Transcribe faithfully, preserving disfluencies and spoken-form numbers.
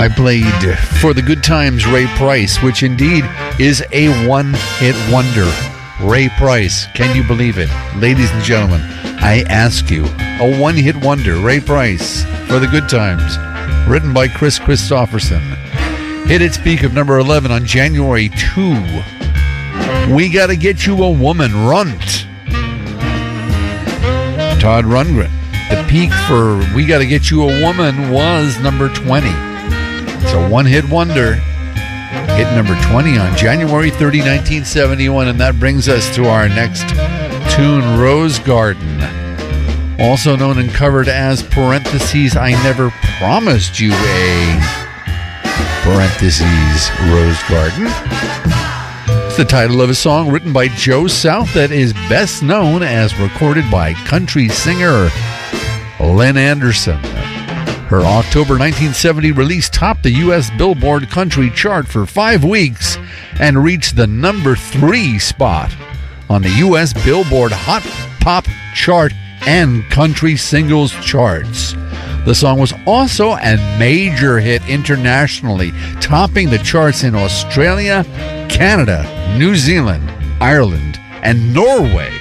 I played For the Good Times Ray Price, which indeed is a one-hit wonder. Ray Price, can you believe it? Ladies and gentlemen, I ask you, a one-hit wonder, Ray Price, For the Good Times, written by Chris Christopherson. Hit its peak of number eleven on January second. We Gotta Get You a Woman, Runt. Todd Rundgren. The peak for We Gotta Get You a Woman was number twenty. It's a one-hit wonder. Hit number twenty on January thirtieth, nineteen seventy-one, and that brings us to our next tune, Rose Garden. Also known and covered as parentheses, I Never Promised You a parentheses Rose Garden. It's the title of a song written by Joe South that is best known as recorded by country singer Lynn Anderson. Her October nineteen seventy release topped the U S Billboard Country chart for five weeks and reached the number three spot on the U S Billboard Hot Pop chart and country singles charts. The song was also a major hit internationally, topping the charts in Australia, Canada, New Zealand, Ireland, and Norway.